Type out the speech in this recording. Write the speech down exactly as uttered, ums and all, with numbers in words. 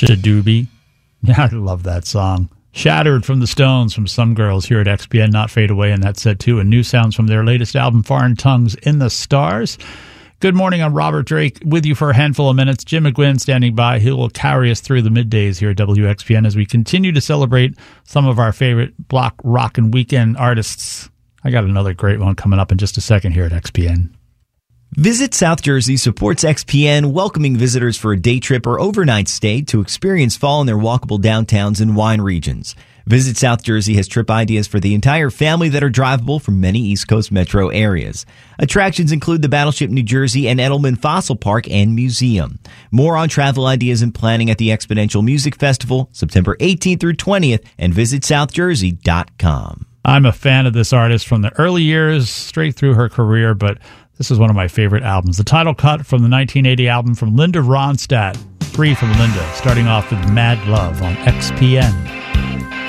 Shadoobie. Yeah, I love that song. Shattered from the Stones from Some Girls here at X P N. Not Fade Away in that set too. And new sounds from their latest album, Foreign Tongues in the Stars. Good morning, I'm Robert Drake with you for a handful of minutes. Jim McGuinn standing by. He will carry us through the middays here at W X P N as we continue to celebrate some of our favorite block, rock, and weekend artists. I got another great one coming up in just a second here at X P N. Visit South Jersey supports X P N, welcoming visitors for a day trip or overnight stay to experience fall in their walkable downtowns and wine regions. Visit South Jersey has trip ideas for the entire family that are drivable from many East Coast metro areas. Attractions include the Battleship New Jersey and Edelman Fossil Park and Museum. More on travel ideas and planning at the Exponential Music Festival, September eighteenth through twentieth, and visit south jersey dot com. I'm a fan of this artist from the early years straight through her career, but this is one of my favorite albums. The title cut from the nineteen eighty album from Linda Ronstadt, Free from Linda, starting off with Mad Love on X P N.